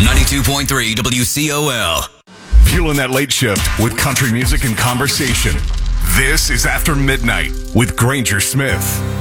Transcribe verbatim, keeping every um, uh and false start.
ninety-two point three W C O L. Fueling that late shift with country music and conversation. This is After Midnight with Granger Smith.